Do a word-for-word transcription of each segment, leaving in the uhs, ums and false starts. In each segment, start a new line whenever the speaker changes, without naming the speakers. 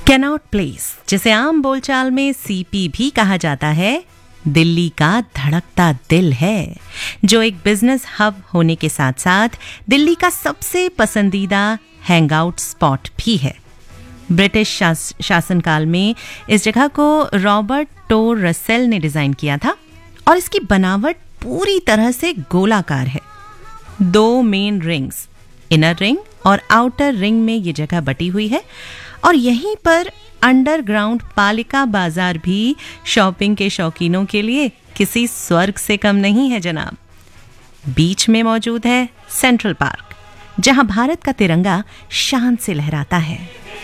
Cannot place, जिसे आम बोलचाल में सीपी भी कहा जाता है, दिल्ली का धड़कता दिल है, जो एक बिजनेस हब होने के साथ साथ दिल्ली का सबसे पसंदीदा हैंगआउट स्पॉट भी है। ब्रिटिश शास, शासनकाल में इस जगह को रॉबर्ट टोर रसेल ने डिजाइन किया था और इसकी बनावट पूरी तरह से गोलाकार है। दो मेन रिंग्स, इनर रिंग और आउटर रिंग में ये जगह बटी हुई है और यहीं पर अंडरग्राउंड पालिका बाजार भी शॉपिंग के शौकीनों के लिए किसी स्वर्ग से कम नहीं है जनाब। बीच में मौजूद है सेंट्रल पार्क, जहां भारत का तिरंगा शान से लहराता है।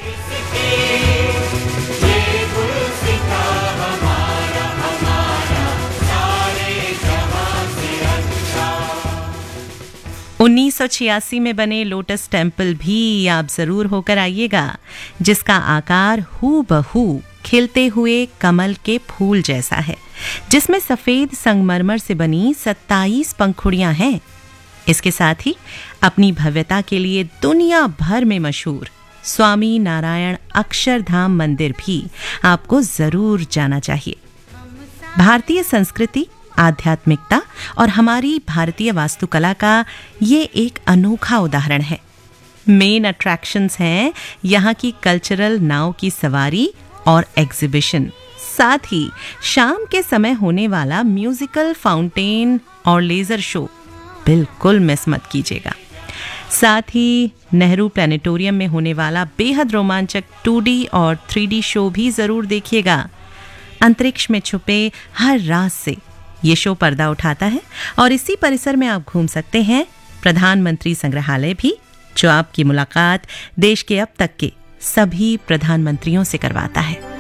उन्नीस सौ छियासी में बने लोटस टेम्पल भी आप जरूर होकर आइएगा, जिसका आकार हूबहू खिलते हुए कमल के फूल जैसा है, जिसमें सफेद संगमरमर से बनी सत्ताईस पंखुड़ियां हैं। इसके साथ ही अपनी भव्यता के लिए दुनिया भर में मशहूर स्वामी नारायण अक्षरधाम मंदिर भी आपको जरूर जाना चाहिए। भारतीय संस्कृति, आध्यात्मिकता और हमारी भारतीय वास्तुकला का ये एक अनोखा उदाहरण है। मेन अट्रैक्शंस हैं यहाँ की कल्चरल नाव की सवारी और एग्जीबिशन, साथ ही शाम के समय होने वाला म्यूजिकल फाउंटेन और लेजर शो बिल्कुल मिस मत कीजिएगा। साथ ही नेहरू प्लानिटोरियम में होने वाला बेहद रोमांचक टू डी और थ्री डी शो भी जरूर देखिएगा। अंतरिक्ष में छुपे हर राज से ये शो पर्दा उठाता है और इसी परिसर में आप घूम सकते हैं प्रधानमंत्री संग्रहालय भी, जो आपकी मुलाकात देश के अब तक के सभी प्रधानमंत्रियों से करवाता है।